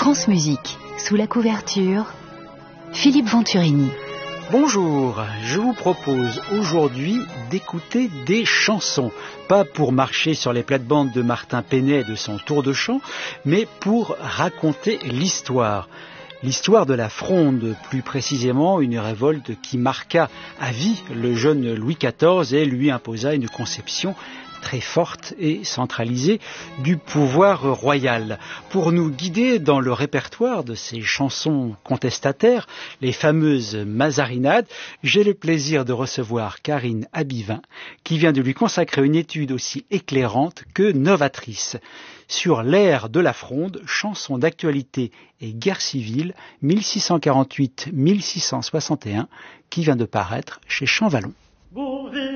France Musique, sous la couverture, Philippe Venturini. Bonjour, je vous propose aujourd'hui d'écouter des chansons, pas pour marcher sur les plates-bandes de Martin Penet et de son tour de chant, mais pour raconter l'histoire. L'histoire de la Fronde, plus précisément une révolte qui marqua à vie le jeune Louis XIV et lui imposa une conception très forte et centralisée du pouvoir royal. Pour nous guider dans le répertoire de ces chansons contestataires, les fameuses mazarinades, j'ai le plaisir de recevoir Karine Abivin, qui vient de lui consacrer une étude aussi éclairante que novatrice sur l'ère de la Fronde, chansons d'actualité et guerre civile 1648-1661, qui vient de paraître chez Champvallon.